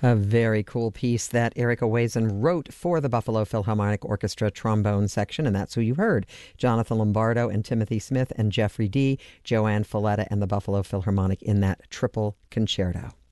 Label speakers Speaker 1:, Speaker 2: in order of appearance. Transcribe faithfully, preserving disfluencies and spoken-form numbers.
Speaker 1: A very cool piece that Erica Wazen wrote for the Buffalo Philharmonic Orchestra trombone section, and that's who you heard. Jonathan Lombardo and Timothy Smith and Jeffrey Dee, Joanne Falletta and the Buffalo Philharmonic in that triple concerto.